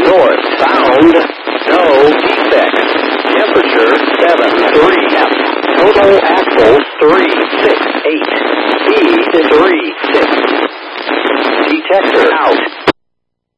north. Sound, no defects. Temperature 73. Total axles 368. Speed 3.